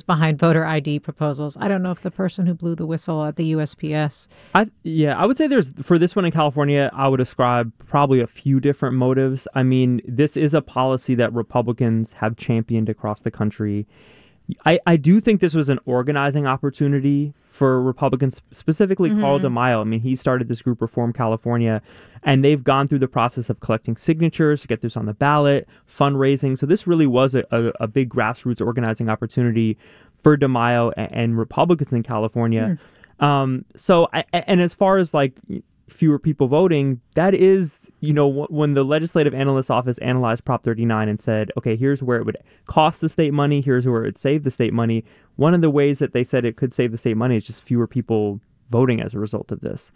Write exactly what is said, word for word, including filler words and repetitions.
behind voter I D proposals. I don't know if the person who blew the whistle at the U S P S. I yeah, I would say there's for this one in California, I would ascribe probably a few different motives. I mean, this is a policy that Republicans have championed across the country. I, I do think this was an organizing opportunity for Republicans, specifically mm-hmm. Carl DeMaio. I mean, he started this group, Reform California, and they've gone through the process of collecting signatures to get this on the ballot, fundraising. So this really was a, a, a big grassroots organizing opportunity for DeMaio and, and Republicans in California. Mm. Um, so, I, and as far as like fewer people voting, that is, you know, when the Legislative Analyst's Office analyzed Prop thirty-nine and said, okay, here's where it would cost the state money, here's where it would save the state money. One of the ways that they said it could save the state money is just fewer people voting as a result of this.